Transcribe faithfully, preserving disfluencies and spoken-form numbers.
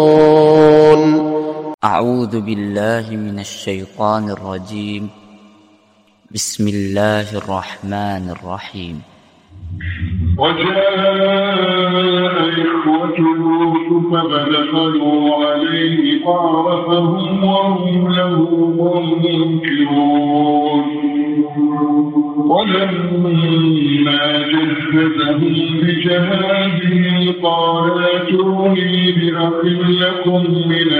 أعوذ بالله من الشيطان الرجيم. بسم الله الرحمن الرحيم. وجاء إخوة يوسف فدخلوا عليه فعرفهم وهم له منكرون. ولما جهزهم بجهازهم قال ائتوني بأخ لكم من